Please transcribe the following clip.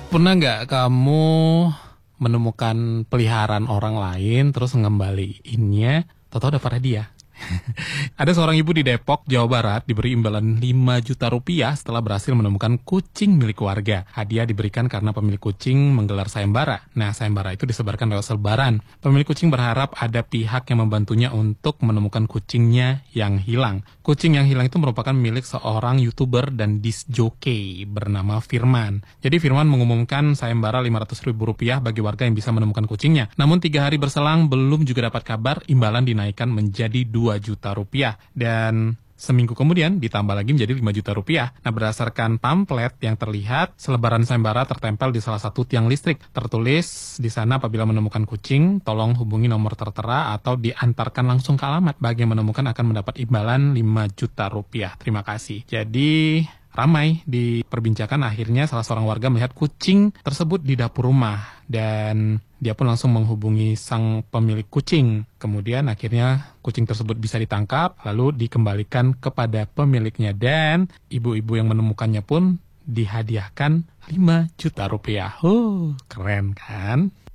Pernah nggak kamu menemukan peliharaan orang lain terus ngembaliinnya, tahu-tahu dapat hadiah? Ada seorang ibu di Depok, Jawa Barat diberi imbalan 5 juta rupiah setelah berhasil menemukan kucing milik warga. Hadiah diberikan karena pemilik kucing menggelar sayembara. Nah, sayembara itu disebarkan lewat selebaran. Pemilik kucing berharap ada pihak yang membantunya untuk menemukan kucingnya yang hilang. Kucing yang hilang itu merupakan milik seorang YouTuber dan disc jockey bernama Firman. Jadi Firman mengumumkan sayembara 500 ribu rupiah bagi warga yang bisa menemukan kucingnya. Namun 3 hari berselang belum juga dapat kabar, imbalan dinaikkan menjadi 2 juta rupiah. Dan seminggu kemudian ditambah lagi menjadi 5 juta rupiah. Nah, berdasarkan pamflet yang terlihat, selebaran sayembara tertempel di salah satu tiang listrik. Tertulis di sana, apabila menemukan kucing, tolong hubungi nomor tertera atau diantarkan langsung ke alamat. Bagi yang menemukan akan mendapat imbalan 5 juta rupiah. Terima kasih. Jadi ramai diperbincangkan, akhirnya salah seorang warga melihat kucing tersebut di dapur rumah dan dia pun langsung menghubungi sang pemilik kucing. Kemudian akhirnya kucing tersebut bisa ditangkap lalu dikembalikan kepada pemiliknya dan ibu-ibu yang menemukannya pun dihadiahkan 5 juta rupiah. Keren kan?